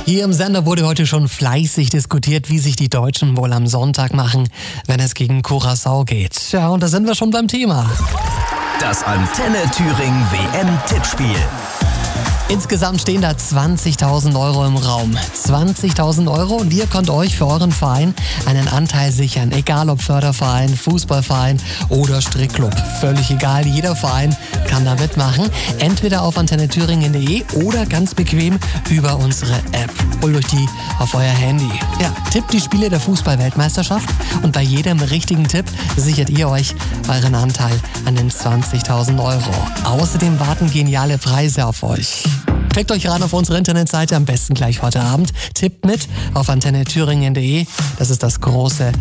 Hier im Sender wurde heute schon fleißig diskutiert, wie sich die Deutschen wohl am Sonntag machen, wenn es gegen Curaçao geht. Ja, und da sind wir schon beim Thema. Das Antenne Thüringen WM-Tippspiel. Insgesamt stehen da 20.000 Euro im Raum. 20.000 Euro und ihr könnt euch für euren Verein einen Anteil sichern. Egal ob Förderverein, Fußballverein oder Strickclub. Völlig egal, jeder Verein kann da mitmachen. Entweder auf antennethüringen.de oder ganz bequem über unsere App. Holt euch die auf euer Handy. Ja, tippt die Spiele der Fußball-Weltmeisterschaft und bei jedem richtigen Tipp sichert ihr euch euren Anteil an den 20.000 Euro. Außerdem warten geniale Preise auf euch. Klickt euch ran auf unsere Internetseite, am besten gleich heute Abend. Tippt mit auf antennethüringen.de. Das ist das große